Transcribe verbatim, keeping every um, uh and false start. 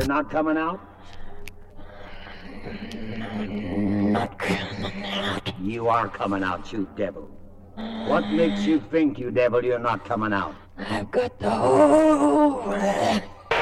You're not coming out? Not coming out. You are coming out, you devil. What makes you think, you devil, you're not coming out? I've got the whole